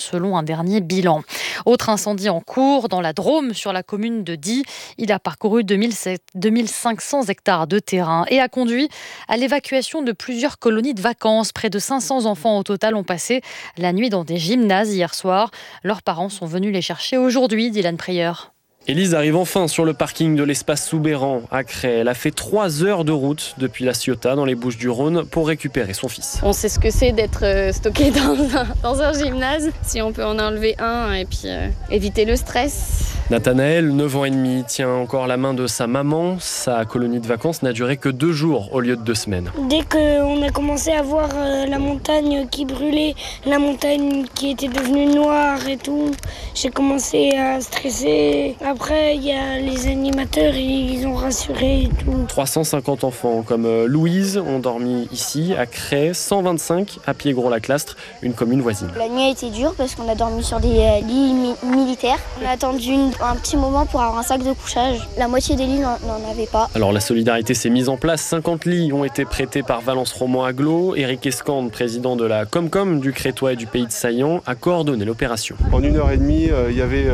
selon un dernier bilan. Autre incendie en cours dans la Drôme, sur la commune de Die. Il a parcouru 2500 hectares de terrain et a conduit à l'évacuation de plusieurs colonies de vacances. Près de 500 enfants au total ont passé la nuit dans des gymnases hier soir. Leurs parents sont venus les chercher aujourd'hui, Dylan Prieur. Élise arrive enfin sur le parking de l'espace Soubeyran à Cray. Elle a fait 3 heures de route depuis La Ciotat dans les Bouches-du-Rhône pour récupérer son fils. On sait ce que c'est d'être stocké dans un gymnase, si on peut en enlever un et puis éviter le stress. Nathanaël, 9 ans et demi, tient encore la main de sa maman. Sa colonie de vacances n'a duré que 2 jours au lieu de 2 semaines. Dès qu'on a commencé à voir la montagne qui brûlait, la montagne qui était devenue noire et tout, j'ai commencé à stresser. Après, il y a les animateurs, ils ont rassuré et tout. 350 enfants comme Louise ont dormi ici, à Cray, 125 à Piégrot-Laclastre, une commune voisine. La nuit a été dure parce qu'on a dormi sur des lits militaires. On a attendu un petit moment pour avoir un sac de couchage. La moitié des lits n'en avait pas. Alors la solidarité s'est mise en place. 50 lits ont été prêtés par Valence Roman Aglo. Éric Escande, président de la Comcom du Crétois et du Pays de Saillant, a coordonné l'opération. En 1h30, il y avait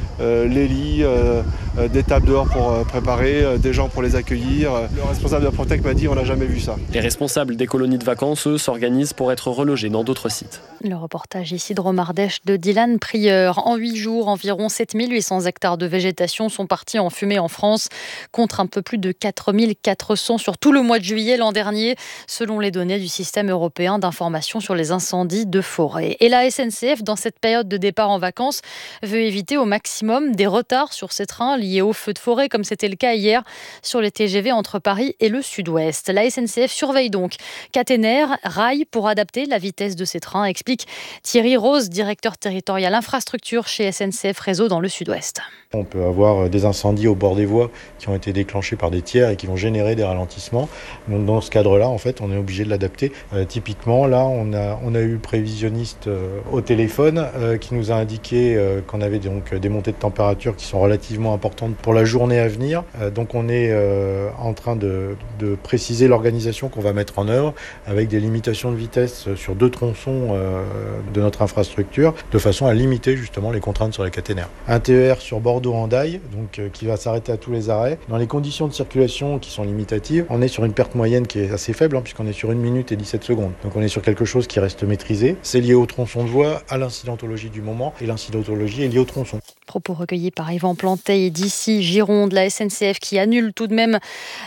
les lits, des tables dehors pour préparer, des gens pour les accueillir. Le responsable de Protec m'a dit on n'a jamais vu ça. Les responsables des colonies de vacances, eux, s'organisent pour être relogés dans d'autres sites. Le reportage ici de Romardèche de Dylan Prieur. En 8 jours, environ 7800 hectares de végétation sont partis en fumée en France, contre un peu plus de 4400 sur tout le mois de juillet l'an dernier, selon les données du système européen d'information sur les incendies de forêt. Et la SNCF, dans cette période de départ en vacances, veut éviter au maximum des retards sur ces trains liés aux feux de forêt, comme c'était le cas hier sur les TGV entre Paris et le Sud-Ouest. La SNCF surveille donc caténaires, rails pour adapter la vitesse de ces trains, explique Thierry Rose, directeur territorial infrastructure chez SNCF Réseau dans le Sud-Ouest. On peut avoir des incendies au bord des voies qui ont été déclenchés par des tiers et qui vont générer des ralentissements. Donc dans ce cadre-là, en fait, on est obligé de l'adapter. Typiquement, là, on a eu le prévisionniste au téléphone qui nous a indiqué qu'on avait donc des montées de température qui sont relativement importantes pour la journée à venir. Donc on est en train de préciser l'organisation qu'on va mettre en œuvre avec des limitations de vitesse sur 2 tronçons de notre infrastructure, de façon à limiter justement les contraintes sur les caténaires. Un TER sur Bordeaux-Hendaye, donc qui va s'arrêter à tous les arrêts. Dans les conditions de circulation qui sont limitatives, on est sur une perte moyenne qui est assez faible, puisqu'on est sur 1 minute et 17 secondes. Donc on est sur quelque chose qui reste maîtrisé. C'est lié au tronçon de voie, à l'incidentologie du moment, et l'incidentologie est liée au tronçon. Propos recueillis par Yvan Plantet d'ici Gironde, la SNCF qui annule tout de même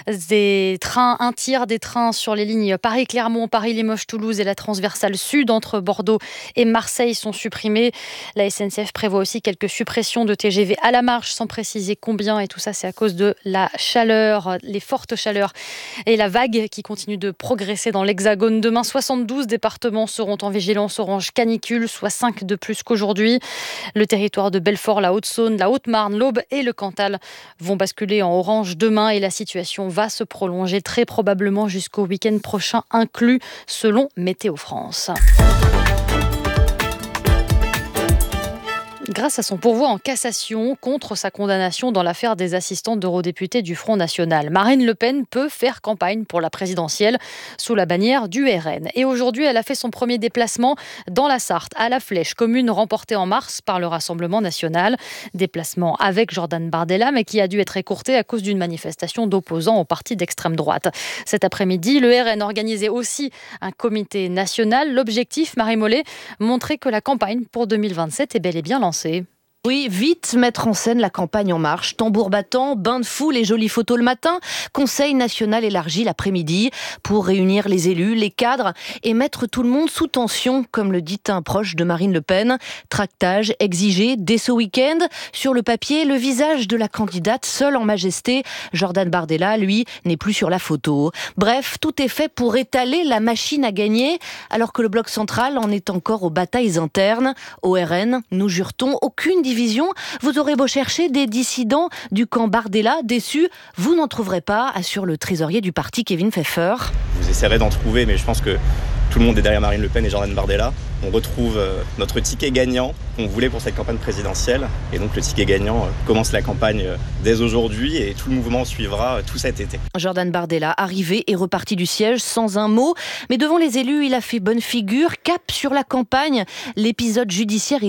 des trains, un tiers des trains sur les lignes Paris-Clermont, Paris-Limoges-Toulouse et la transversale sud entre Bordeaux et Marseille sont supprimés. La SNCF prévoit aussi quelques suppressions de TGV à la marche, sans préciser combien, et tout ça c'est à cause de la chaleur, les fortes chaleurs et la vague qui continue de progresser dans l'Hexagone. Demain, 72 départements seront en vigilance orange canicule, soit 5 de plus qu'aujourd'hui. Le territoire de Belfort, la Haute-Saône, la Haute-Marne, l'Aube et le Cantal vont basculer en orange demain et la situation va se prolonger très probablement jusqu'au week-end prochain inclus, selon Météo France. Grâce à son pourvoi en cassation contre sa condamnation dans l'affaire des assistantes d'eurodéputés du Front National, Marine Le Pen peut faire campagne pour la présidentielle sous la bannière du RN. Et aujourd'hui, elle a fait son premier déplacement dans la Sarthe, à La Flèche, commune remportée en mars par le Rassemblement national. Déplacement avec Jordan Bardella, mais qui a dû être écourté à cause d'une manifestation d'opposants au parti d'extrême droite. Cet après-midi, le RN organisait aussi un comité national. L'objectif, Marie Mollet, montrer que la campagne pour 2027 est bel et bien lancée. Oui, vite mettre en scène la campagne En Marche. Tambour battant, bain de foule et jolies photos le matin. Conseil national élargi l'après-midi pour réunir les élus, les cadres et mettre tout le monde sous tension, comme le dit un proche de Marine Le Pen. Tractage exigé dès ce week-end. Sur le papier, le visage de la candidate seule en majesté. Jordan Bardella, lui, n'est plus sur la photo. Bref, tout est fait pour étaler la machine à gagner, alors que le bloc central en est encore aux batailles internes. Au RN, nous jure-t-on, aucune division. Vous aurez beau chercher des dissidents du camp Bardella, déçus, vous n'en trouverez pas, assure le trésorier du parti Kevin Pfeffer. Vous essaierez d'en trouver, mais je pense que tout le monde est derrière Marine Le Pen et Jordan Bardella. On retrouve notre ticket gagnant qu'on voulait pour cette campagne présidentielle. Et donc le ticket gagnant commence la campagne dès aujourd'hui et tout le mouvement suivra tout cet été. Jordan Bardella, arrivé et reparti du siège sans un mot. Mais devant les élus, il a fait bonne figure. Cap sur la campagne. L'épisode judiciaire